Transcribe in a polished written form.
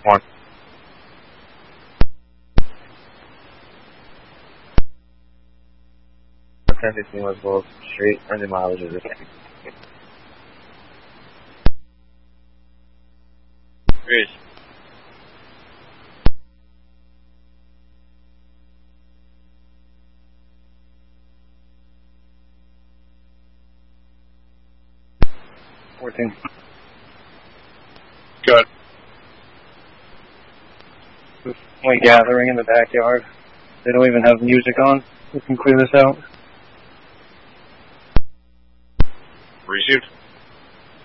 1. The 1015 was both straight and the mileage is the same. Great. Good. Only gathering in the backyard. They don't even have music on. We can clear this out. Received.